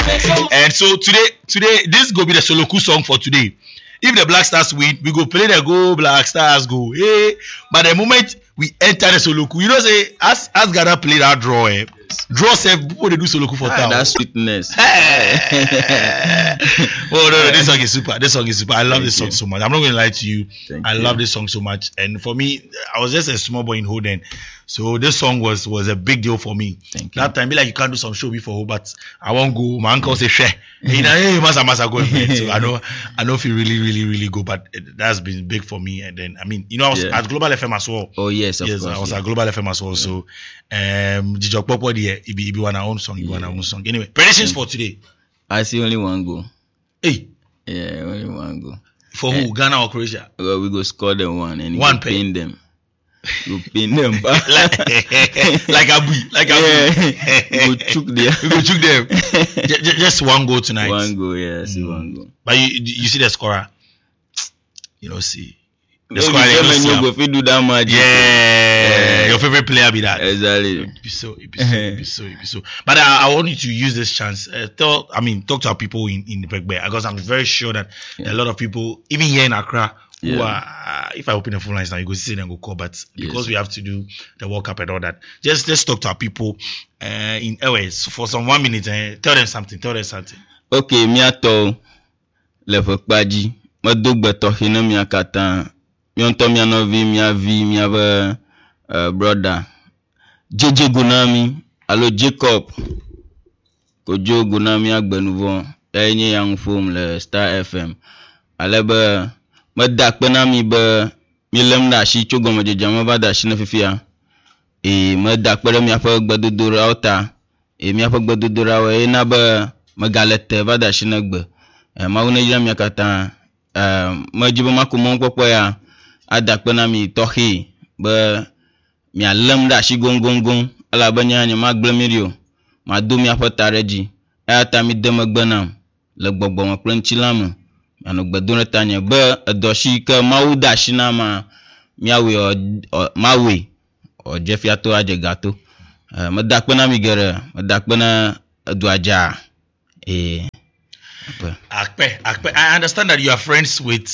And so today, this go be the Soloku song for today. If the Black Stars win, we go play the Go Black Stars Go. Hey, but the moment we enter the Soloku, you know, say as Ghana play that draw, draw self people they do Soloku for town. That's sweetness. Oh no, this song is super. This song is super. I love this song so much. I'm not going to lie to you. I love this song so much. And for me, I was just a small boy in Holden, so this song was a big deal for me. That time, be like you can't do some show before, but I won't go. My uncle say share. You know, hey, massa go. So I know if you really go, but that's been big for me. And then I mean, you know, I was at Global FM as well. Oh yes, of course. I was at Global FM as well. So Jijok Popo there, it be one our own song. Anyway, predictions for today. I see only one goal. Hey. Yeah, only one goal. For who? Ghana or Croatia? Well, we go score them one and one pin them. You pin them back. like Abu. We go choke them. Just one goal tonight. One goal, yeah. See one goal. But you see the scorer. You know, see. The scorer. You go fit do that magic. Yeah. Your favorite player be that. Exactly. It be so. But I want you to use this chance. Talk to our people in the Begbe, because I'm very sure that a lot of people, even here in Accra, who are, if I open the phone lines now, you go see them go call. But because we have to do the World Cup and all that, just talk to our people in airways for some 1 minute. Tell them something. Okay, miato level kpaji. Madugbe tohina miakata. Mionto mianovi miava brother. JJ Gunami, allo Jacob. Kojo Gunami agbenouveau. Enye yang foum le Star FM. Alebe medak penami be milem da shi chogomo jejama ba da shi na fifia. Medak pere miafa gbedodora ota. Miafa gbedodora we na be megalete ba da shi na gbe. Mauna yira miakata majibo makumo popo ya adak penami tohi be mia lem da shi gong ala banya nya maglemirio ma do mia fotareji ata mi dem gbenam le gbogbo mo plenchilam anu gbedun tanya be edoshi ke mawu da shi na ma miawe mawe o jefiato ajegato me dak penami gere me dak pena duaja Akpe. I understand that you are friends with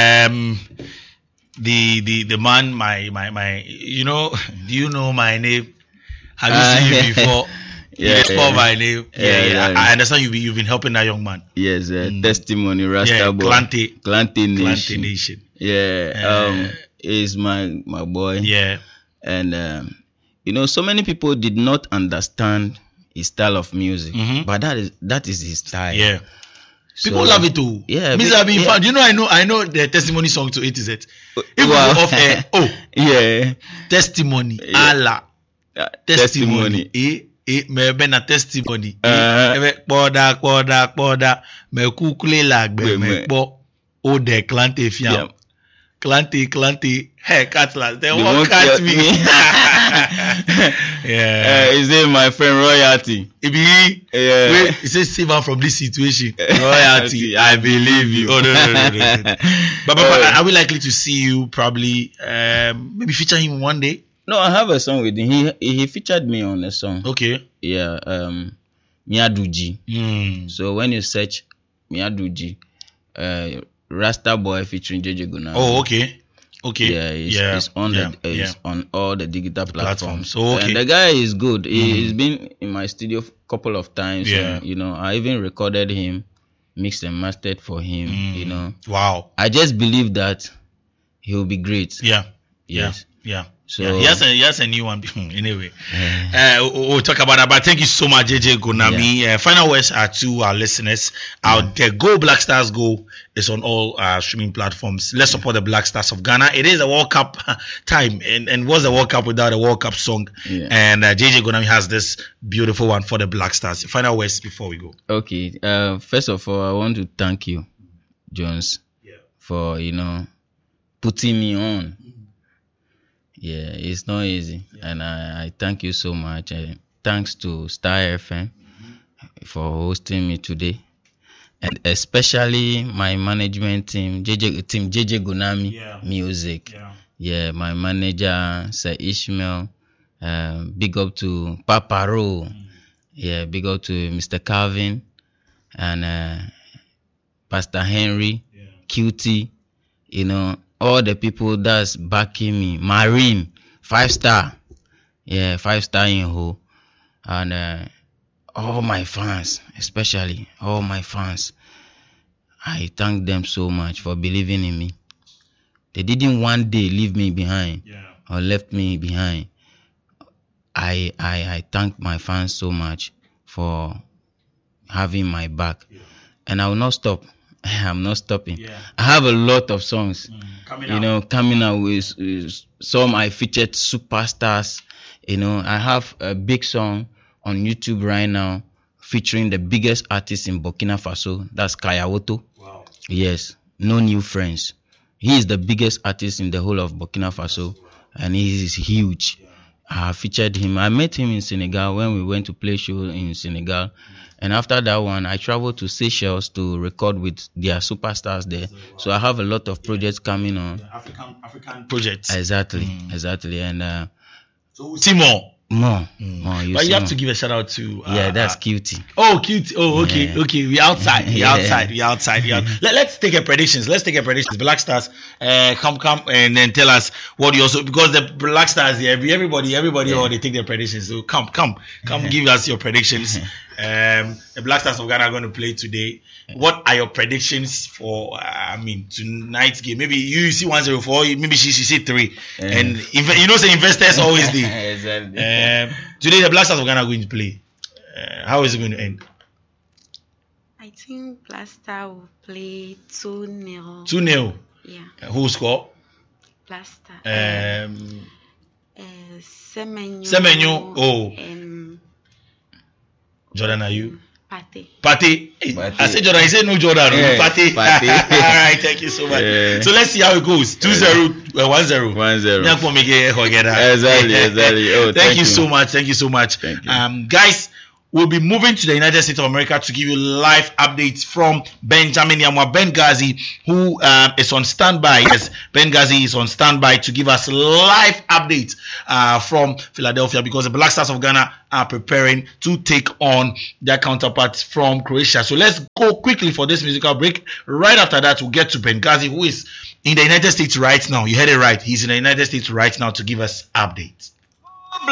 the man, my you know, do you know my name? Have you seen him before? Yes, my name. Yeah. I understand you've been helping that young man. Yes, testimony Rasta boy. Klante Nation. Yeah. Is my boy. Yeah. And you know, so many people did not understand his style of music, but that is his style. Yeah. People love it too. Yeah. You know, I know the testimony song to A to Z. If we go off air, testimony, Allah, testimony, me bena testimony, poda, me kukule lagbe, me po, o de klante fiam, klante, hey, Catlas, they won't catch me. Yeah. Is it my friend Royalty? It says save her from this situation. Royalty, I believe you. Oh no. But are we likely to see you probably maybe feature him one day? No, I have a song with him. He featured me on a song. Okay. Yeah. Miaduji. So when you search Miaduji, Rasta Boy featuring JJ Gunami. Oh, okay. Yeah, it's on on all the digital platforms. So, okay. And the guy is good. He's been in my studio a couple of times. Yeah. You know, I even recorded him, mixed and mastered for him. You know. Wow. I just believe that he will be great. Yeah. Yes. Yeah. So he has a new one. Anyway, we'll talk about that. But thank you so much, JJ Gunami. Final words are to our listeners out there. Go Black Stars Go is on all streaming platforms. Let's support the Black Stars of Ghana. It is a World Cup time, and what's the World Cup without a World Cup song? Yeah. And JJ Gunami has this beautiful one for the Black Stars. Final words before we go. Okay. First of all, I want to thank you, Jones, for putting me on. Yeah, it's not easy, and I thank you so much. Thanks to Star FM for hosting me today, and especially my management team, JJ Gunami Music. Yeah, my manager Sir Ishmael. Big up to Papa Ro. Yeah, big up to Mr. Calvin. and Pastor Henry, QT, you know, all the people that's backing me. Marine, 5-star. Yeah, 5-star in Ho. And all my fans, especially all my fans. I thank them so much for believing in me. They didn't one day leave me behind or left me behind. I thank my fans so much for having my back. And I will not stop. I'm not stopping. I have a lot of songs, coming out with some I featured superstars. You know, I have a big song on YouTube right now featuring the biggest artist in Burkina Faso. That's Kayawoto. Wow. Yes, No New Friends. He is the biggest artist in the whole of Burkina Faso, and he is huge. I featured him. I met him in Senegal when we went to play show in Senegal. And after that one, I traveled to Seychelles to record with their superstars there. So I have a lot of projects coming on. African projects. Exactly. And so we'll see more. More. But you have to give a shout out to that's QT. Oh, QT. Oh, okay. Yeah. Okay, we outside. We outside. Let's take a predictions. Black Stars, come and then tell us what you also, because the Black Stars here, everybody all they take their predictions. So come give us your predictions. The Black Stars of Ghana are going to play today. What are your predictions for tonight's game? Maybe you see 1-0, maybe she see 3. And say investors always do. Exactly. Today the Black Stars of Ghana are going to play. How is it going to end? I think Black Stars will play 2-0. 2-0. Yeah. Who will score? Black Stars. Semenyo. Oh. Jordan, are you? Pate. I said Jordan. He said no Jordan. Pate. All right. Thank you so much. Yeah. So let's see how it goes. 2-0, 1-0. 1-0. Exactly. Oh, thank you so much. Thank you. Guys, we'll be moving to the United States of America to give you live updates from Benjamin Yamwa Benghazi, who is on standby. Yes, Benghazi is on standby to give us live updates from Philadelphia, because the Black Stars of Ghana are preparing to take on their counterparts from Croatia. So let's go quickly for this musical break. Right after that, we'll get to Benghazi, who is in the United States right now. You heard it right. He's in the United States right now to give us updates.